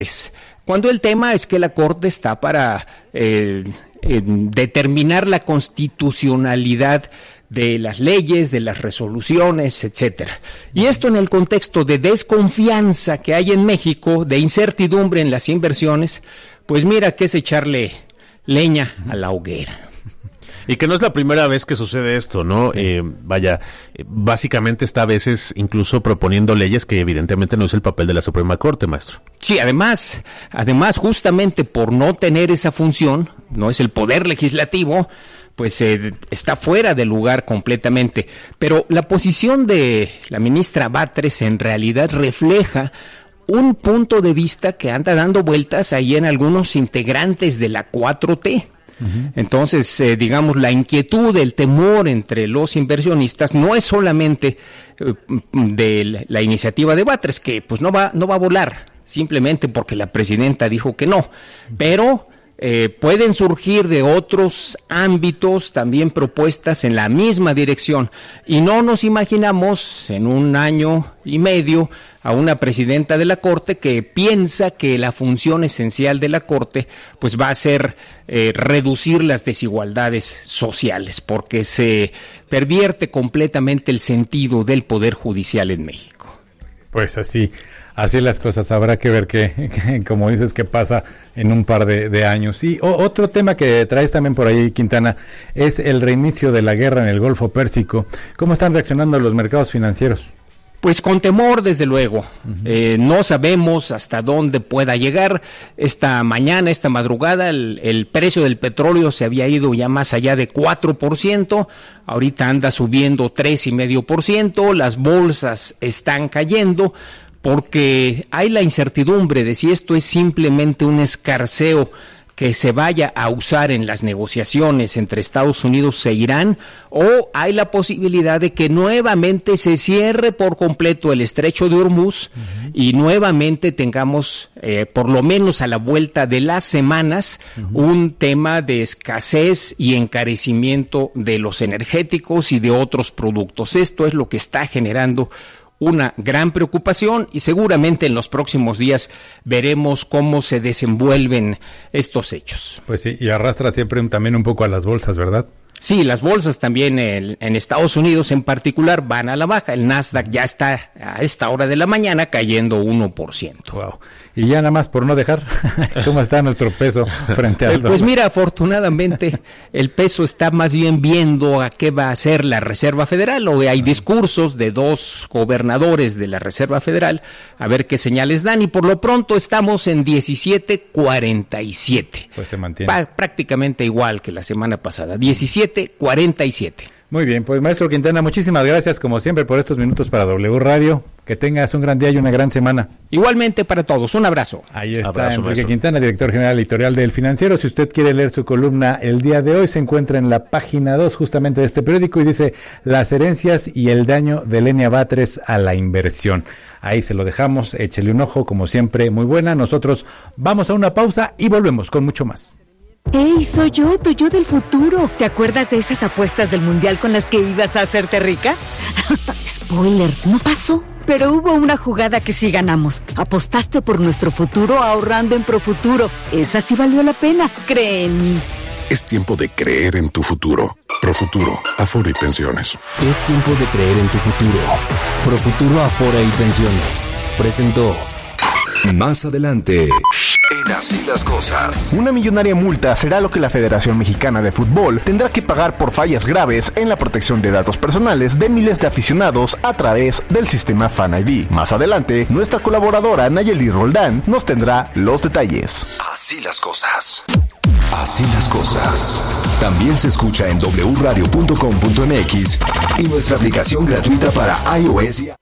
cuando el tema es que la Corte está para determinar la constitucionalidad de las leyes, de las resoluciones, etcétera. Y esto en el contexto de desconfianza que hay en México, de incertidumbre en las inversiones, pues mira que es echarle leña a la hoguera. Y que no es la primera vez que sucede esto, ¿no? Básicamente está a veces incluso proponiendo leyes que evidentemente no es el papel de la Suprema Corte, maestro. Sí, además, justamente por no tener esa función, no es el poder legislativo, pues está fuera de lugar completamente. Pero la posición de la ministra Batres en realidad refleja un punto de vista que anda dando vueltas ahí en algunos integrantes de la 4T. Entonces, digamos, la inquietud, el temor entre los inversionistas no es solamente de la iniciativa de Batres, que pues no va a volar, simplemente porque la presidenta dijo que no, pero pueden surgir de otros ámbitos también propuestas en la misma dirección, y no nos imaginamos en un año y medio a una presidenta de la Corte que piensa que la función esencial de la Corte pues va a ser reducir las desigualdades sociales, porque se pervierte completamente el sentido del Poder Judicial en México. Pues así las cosas, habrá que ver qué como dices, qué pasa en un par de años. Y otro tema que traes también por ahí, Quintana, es el reinicio de la guerra en el Golfo Pérsico. ¿Cómo están reaccionando los mercados financieros? Pues con temor, desde luego. No sabemos hasta dónde pueda llegar. Esta madrugada, el precio del petróleo se había ido ya más allá de 4%, ahorita anda subiendo 3,5%, las bolsas están cayendo, porque hay la incertidumbre de si esto es simplemente un escarceo que se vaya a usar en las negociaciones entre Estados Unidos e Irán, o hay la posibilidad de que nuevamente se cierre por completo el estrecho de Hormuz y nuevamente tengamos, por lo menos a la vuelta de las semanas, un tema de escasez y encarecimiento de los energéticos y de otros productos. Esto es lo que está generando una gran preocupación, y seguramente en los próximos días veremos cómo se desenvuelven estos hechos. Pues sí, y arrastra siempre también un poco a las bolsas, ¿verdad? Sí, las bolsas también en Estados Unidos en particular van a la baja. El Nasdaq ya está a esta hora de la mañana cayendo 1%. Wow. Y ya nada más por no dejar, ¿cómo está nuestro peso frente al dólar? Pues mira, afortunadamente el peso está más bien viendo a qué va a hacer la Reserva Federal. Hoy hay discursos de dos gobernadores de la Reserva Federal, a ver qué señales dan, y por lo pronto estamos en 17.47. Pues se mantiene. Prácticamente igual que la semana pasada, 17.47. Muy bien, pues maestro Quintana, muchísimas gracias como siempre por estos minutos para W Radio. Que tengas un gran día y una gran semana. Igualmente para todos, un abrazo. Ahí está Enrique Quintana, director general editorial del Financiero. Si usted quiere leer su columna el día de hoy, se encuentra en la página 2 justamente de este periódico y dice: las herencias y el daño de Lenia Batres a la inversión. Ahí se lo dejamos, échele un ojo, como siempre, muy buena. Nosotros vamos a una pausa y volvemos con mucho más. ¡Ey, soy yo, tu yo del futuro! ¿Te acuerdas de esas apuestas del Mundial con las que ibas a hacerte rica? Spoiler, no pasó. Pero hubo una jugada que sí ganamos. Apostaste por nuestro futuro ahorrando en Profuturo. Esa sí valió la pena, cree en mí. Es tiempo de creer en tu futuro. Profuturo, Afore y Pensiones. Es tiempo de creer en tu futuro. Profuturo, Afore y Pensiones presentó. Más adelante, en Así las Cosas. Una millonaria multa será lo que la Federación Mexicana de Fútbol tendrá que pagar por fallas graves en la protección de datos personales de miles de aficionados a través del sistema Fan ID. Más adelante, nuestra colaboradora Nayeli Roldán nos tendrá los detalles. Así las cosas. Así las cosas. También se escucha en wradio.com.mx y nuestra aplicación gratuita para iOS y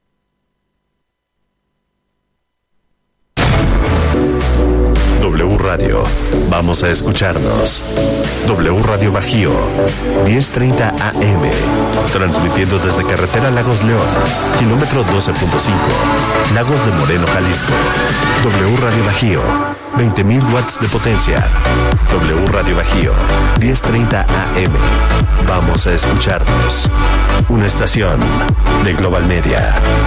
W Radio. Vamos a escucharnos. W Radio Bajío, 10:30 AM. Transmitiendo desde carretera Lagos León, kilómetro 12.5, Lagos de Moreno, Jalisco. W Radio Bajío, 20,000 watts de potencia. W Radio Bajío, 10:30 AM. Vamos a escucharnos. Una estación de Global Media.